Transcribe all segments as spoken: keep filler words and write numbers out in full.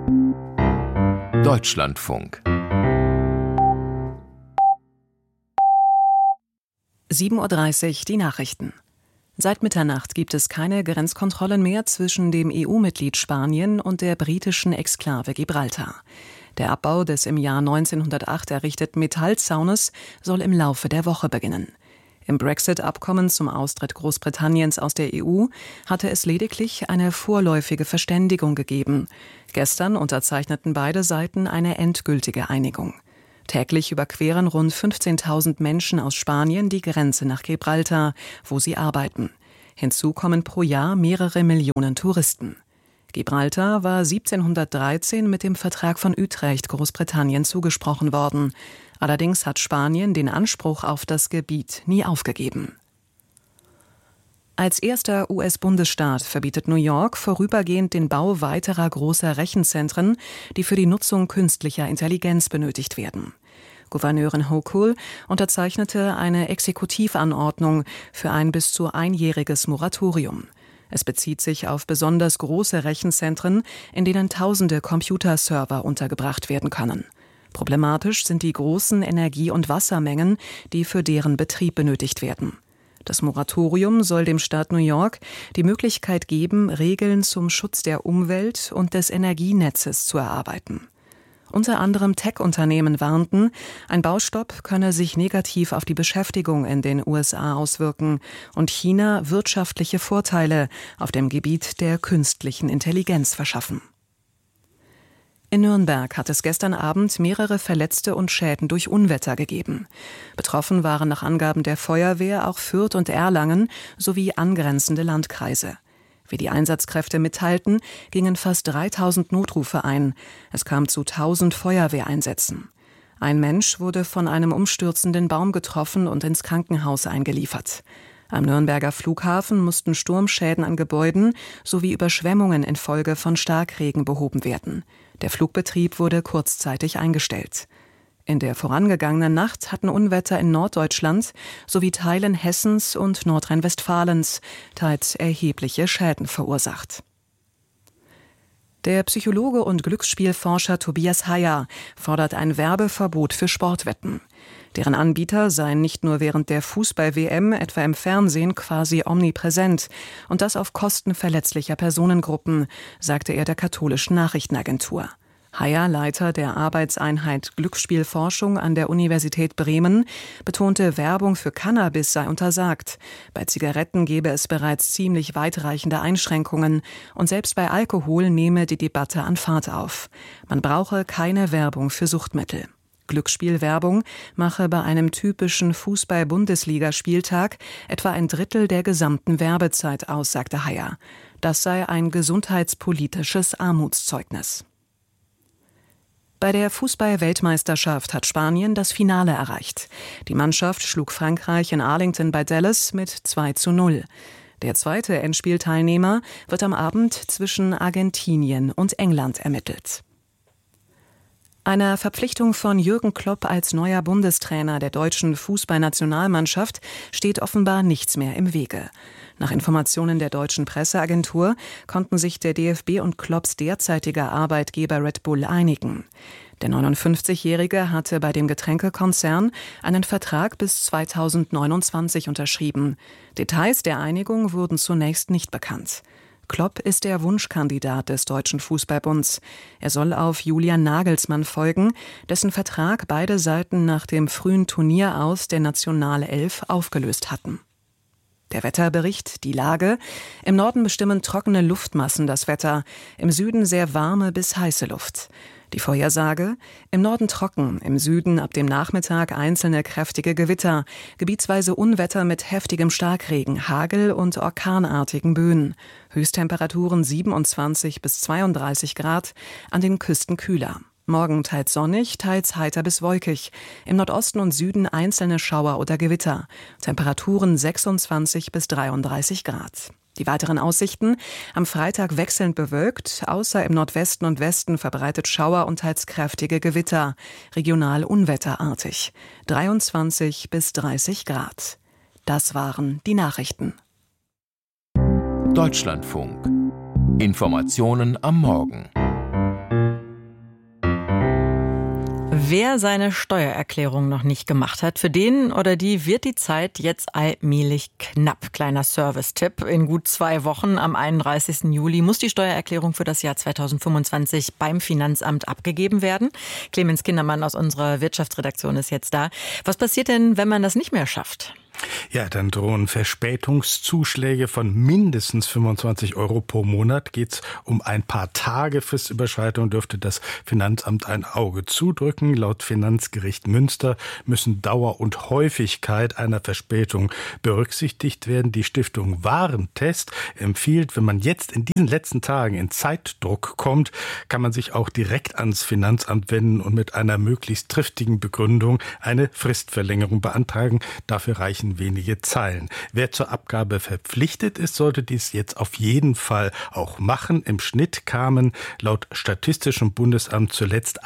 Deutschlandfunk. sieben Uhr dreißig, die Nachrichten. Seit Mitternacht gibt es keine Grenzkontrollen mehr zwischen dem E U-Mitglied Spanien und der britischen Exklave Gibraltar. Der Abbau des im Jahr neunzehnhundertacht errichteten Metallzaunes soll im Laufe der Woche beginnen. Im Brexit-Abkommen zum Austritt Großbritanniens aus der E U hatte es lediglich eine vorläufige Verständigung gegeben. Gestern unterzeichneten beide Seiten eine endgültige Einigung. Täglich überqueren rund fünfzehntausend Menschen aus Spanien die Grenze nach Gibraltar, wo sie arbeiten. Hinzu kommen pro Jahr mehrere Millionen Touristen. Gibraltar war siebzehnhundertdreizehn mit dem Vertrag von Utrecht Großbritannien zugesprochen worden. Allerdings hat Spanien den Anspruch auf das Gebiet nie aufgegeben. Als erster U S-Bundesstaat verbietet New York vorübergehend den Bau weiterer großer Rechenzentren, die für die Nutzung künstlicher Intelligenz benötigt werden. Gouverneurin Hochul unterzeichnete eine Exekutivanordnung für ein bis zu einjähriges Moratorium. Es bezieht sich auf besonders große Rechenzentren, in denen tausende Computerserver untergebracht werden können. Problematisch sind die großen Energie- und Wassermengen, die für deren Betrieb benötigt werden. Das Moratorium soll dem Staat New York die Möglichkeit geben, Regeln zum Schutz der Umwelt und des Energienetzes zu erarbeiten. Unter anderem Tech-Unternehmen warnten, ein Baustopp könne sich negativ auf die Beschäftigung in den U S A auswirken und China wirtschaftliche Vorteile auf dem Gebiet der künstlichen Intelligenz verschaffen. In Nürnberg hat es gestern Abend mehrere Verletzte und Schäden durch Unwetter gegeben. Betroffen waren nach Angaben der Feuerwehr auch Fürth und Erlangen sowie angrenzende Landkreise. Wie die Einsatzkräfte mitteilten, gingen fast dreitausend Notrufe ein. Es kam zu tausend Feuerwehreinsätzen. Ein Mensch wurde von einem umstürzenden Baum getroffen und ins Krankenhaus eingeliefert. Am Nürnberger Flughafen mussten Sturmschäden an Gebäuden sowie Überschwemmungen infolge von Starkregen behoben werden. Der Flugbetrieb wurde kurzzeitig eingestellt. In der vorangegangenen Nacht hatten Unwetter in Norddeutschland sowie Teilen Hessens und Nordrhein-Westfalens teils erhebliche Schäden verursacht. Der Psychologe und Glücksspielforscher Tobias Heyer fordert ein Werbeverbot für Sportwetten. Deren Anbieter seien nicht nur während der Fußball-W M, etwa im Fernsehen, quasi omnipräsent und das auf Kosten verletzlicher Personengruppen, sagte er der katholischen Nachrichtenagentur. Heyer, Leiter der Arbeitseinheit Glücksspielforschung an der Universität Bremen, betonte, Werbung für Cannabis sei untersagt. Bei Zigaretten gebe es bereits ziemlich weitreichende Einschränkungen und selbst bei Alkohol nehme die Debatte an Fahrt auf. Man brauche keine Werbung für Suchtmittel. Glücksspielwerbung mache bei einem typischen Fußball-Bundesligaspieltag etwa ein Drittel der gesamten Werbezeit aus, sagte Heyer. Das sei ein gesundheitspolitisches Armutszeugnis. Bei der Fußball-Weltmeisterschaft hat Spanien das Finale erreicht. Die Mannschaft schlug Frankreich in Arlington bei Dallas mit zwei zu null. Der zweite Endspielteilnehmer wird am Abend zwischen Argentinien und England ermittelt. Einer Verpflichtung von Jürgen Klopp als neuer Bundestrainer der deutschen Fußballnationalmannschaft steht offenbar nichts mehr im Wege. Nach Informationen der deutschen Presseagentur konnten sich der D F B und Klopps derzeitiger Arbeitgeber Red Bull einigen. Der neunundfünfzigjährige hatte bei dem Getränkekonzern einen Vertrag bis zweitausendneunundzwanzig unterschrieben. Details der Einigung wurden zunächst nicht bekannt. Klopp ist der Wunschkandidat des Deutschen Fußballbunds. Er soll auf Julian Nagelsmann folgen, dessen Vertrag beide Seiten nach dem frühen Turnier aus der Nationalelf aufgelöst hatten. Der Wetterbericht, die Lage. Im Norden bestimmen trockene Luftmassen das Wetter, im Süden sehr warme bis heiße Luft. Die Vorhersage: im Norden trocken, im Süden ab dem Nachmittag einzelne kräftige Gewitter, gebietsweise Unwetter mit heftigem Starkregen, Hagel und orkanartigen Böen. Höchsttemperaturen siebenundzwanzig bis zweiunddreißig Grad, an den Küsten kühler. Morgen teils sonnig, teils heiter bis wolkig. Im Nordosten und Süden einzelne Schauer oder Gewitter. Temperaturen sechsundzwanzig bis dreiunddreißig Grad. Die weiteren Aussichten: am Freitag wechselnd bewölkt, außer im Nordwesten und Westen verbreitet Schauer und teils kräftige Gewitter, regional unwetterartig. dreiundzwanzig bis dreißig Grad. Das waren die Nachrichten. Deutschlandfunk. Informationen am Morgen. Wer seine Steuererklärung noch nicht gemacht hat, für den oder die wird die Zeit jetzt allmählich knapp. Kleiner Service-Tipp. In gut zwei Wochen, am einunddreißigsten Juli, muss die Steuererklärung für das Jahr zweitausendfünfundzwanzig beim Finanzamt abgegeben werden. Clemens Kindermann aus unserer Wirtschaftsredaktion ist jetzt da. Was passiert denn, wenn man das nicht mehr schafft? Ja, dann drohen Verspätungszuschläge von mindestens fünfundzwanzig Euro pro Monat. Geht's um ein paar Tage Fristüberschreitung, dürfte das Finanzamt ein Auge zudrücken. Laut Finanzgericht Münster müssen Dauer und Häufigkeit einer Verspätung berücksichtigt werden. Die Stiftung Warentest empfiehlt, wenn man jetzt in diesen letzten Tagen in Zeitdruck kommt, kann man sich auch direkt ans Finanzamt wenden und mit einer möglichst triftigen Begründung eine Fristverlängerung beantragen. Dafür reichen wenige Zeilen. Wer zur Abgabe verpflichtet ist, sollte dies jetzt auf jeden Fall auch machen. Im Schnitt kamen laut Statistischem Bundesamt zuletzt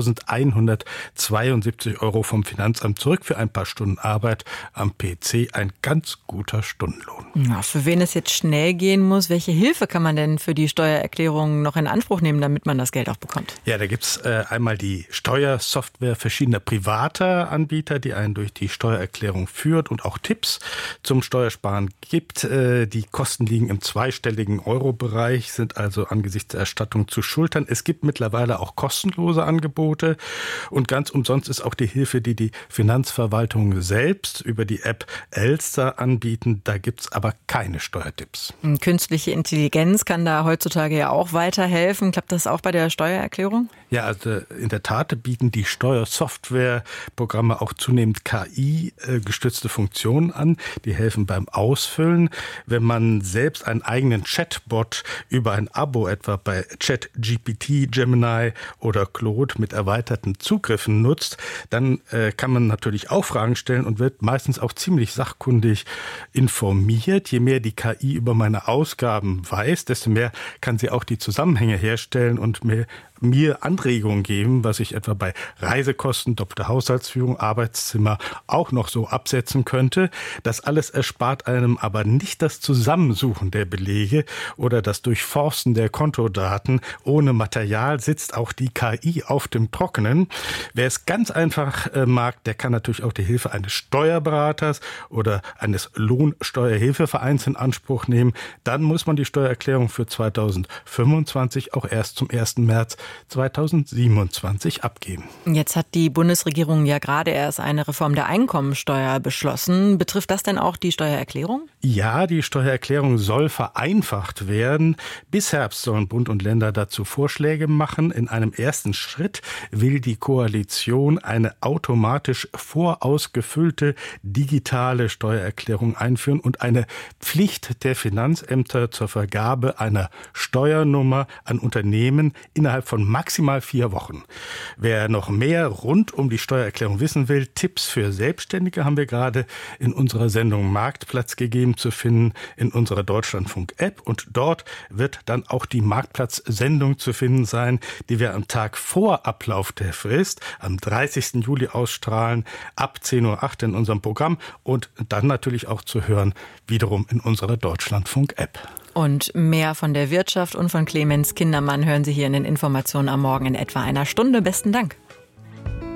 eintausendeinhundertzweiundsiebzig Euro vom Finanzamt zurück für ein paar Stunden Arbeit am P C. Ein ganz guter Stundenlohn. Ja, für wen es jetzt schnell gehen muss, welche Hilfe kann man denn für die Steuererklärung noch in Anspruch nehmen, damit man das Geld auch bekommt? Ja, da gibt's äh, einmal die Steuersoftware verschiedener privater Anbieter, die einen durch die Steuererklärung führt und auch Tipps zum Steuersparen gibt. Die Kosten liegen im zweistelligen Euro-Bereich, sind also angesichts der Erstattung zu schultern. Es gibt mittlerweile auch kostenlose Angebote und ganz umsonst ist auch die Hilfe, die die Finanzverwaltung selbst über die App Elster anbieten. Da gibt's aber keine Steuertipps. Künstliche Intelligenz kann da heutzutage ja auch weiterhelfen. Klappt das auch bei der Steuererklärung? Ja, also in der Tat bieten die Steuersoftwareprogramme auch zunehmend K I-gestützte Funktionen an, die helfen beim Ausfüllen. Wenn man selbst einen eigenen Chatbot über ein Abo etwa bei ChatGPT, Gemini oder Claude mit erweiterten Zugriffen nutzt, dann äh, kann man natürlich auch Fragen stellen und wird meistens auch ziemlich sachkundig informiert. Je mehr die K I über meine Ausgaben weiß, desto mehr kann sie auch die Zusammenhänge herstellen und mir mir Anregungen geben, was ich etwa bei Reisekosten, doppelte Haushaltsführung, Arbeitszimmer auch noch so absetzen könnte. Das alles erspart einem aber nicht das Zusammensuchen der Belege oder das Durchforsten der Kontodaten. Ohne Material sitzt auch die K I auf dem Trockenen. Wer es ganz einfach äh, mag, der kann natürlich auch die Hilfe eines Steuerberaters oder eines Lohnsteuerhilfevereins in Anspruch nehmen. Dann muss man die Steuererklärung für zweitausendfünfundzwanzig auch erst zum ersten März zweitausendsiebenundzwanzig abgeben. Jetzt hat die Bundesregierung ja gerade erst eine Reform der Einkommensteuer beschlossen. Betrifft das denn auch die Steuererklärung? Ja, die Steuererklärung soll vereinfacht werden. Bis Herbst sollen Bund und Länder dazu Vorschläge machen. In einem ersten Schritt will die Koalition eine automatisch vorausgefüllte digitale Steuererklärung einführen und eine Pflicht der Finanzämter zur Vergabe einer Steuernummer an Unternehmen innerhalb von maximal vier Wochen. Wer noch mehr rund um die Steuererklärung wissen will, Tipps für Selbstständige haben wir gerade in unserer Sendung Marktplatz gegeben zu finden, in unserer Deutschlandfunk-App. Und dort wird dann auch die Marktplatz-Sendung zu finden sein, die wir am Tag vor Ablauf der Frist am dreißigsten Juli ausstrahlen, ab zehn Uhr acht in unserem Programm und dann natürlich auch zu hören, wiederum in unserer Deutschlandfunk-App. Und mehr von der Wirtschaft und von Clemens Kindermann hören Sie hier in den Informationen am Morgen in etwa einer Stunde. Besten Dank.